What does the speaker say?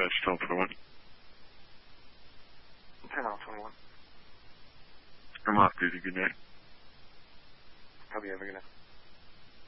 still 21. 10 on 21. I'm off duty. Good night.